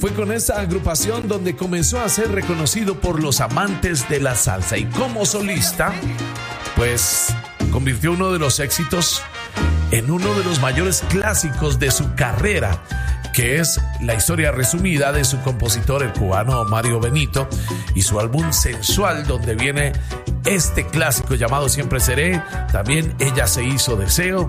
Fue con esa agrupación donde comenzó a ser reconocido por los amantes de la salsa, y como solista, pues convirtió uno de los éxitos en uno de los mayores clásicos de su carrera, que es la historia resumida de su compositor, el cubano Mario Benito, y su álbum Sensual, donde viene este clásico llamado Siempre Seré, también Ella se hizo deseo,